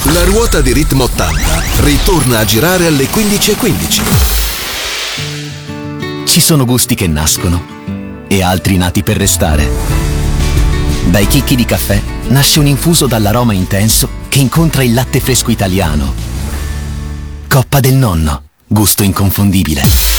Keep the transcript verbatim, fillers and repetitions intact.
La ruota di Ritmo ottanta ritorna a girare alle quindici e quindici. Ci sono gusti che nascono e altri nati per restare. Dai chicchi di caffè nasce un infuso dall'aroma intenso che incontra il latte fresco italiano. Coppa del Nonno, gusto inconfondibile.